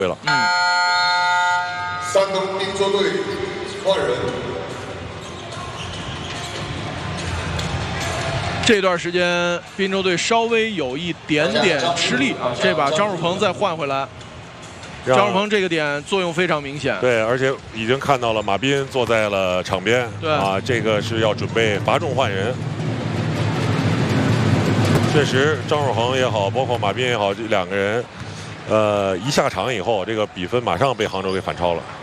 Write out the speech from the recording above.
对了。 山东滨州队换人。 这段时间滨州队稍微有一点点吃力啊，这把张汝鹏再换回来。 张汝鹏这个点作用非常明显， 对，而且已经看到了马斌坐在了场边， 对啊，这个是要准备罚中换人。确实，张汝鹏也好，包括马斌也好，这两个人，一下场以后，这个比分马上被杭州给反超了。